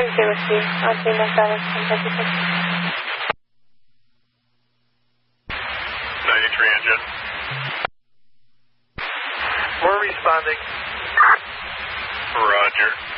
Tuesday Whiskey, on team Dallas, Kentucky 6. 93 engine. We're responding. Roger.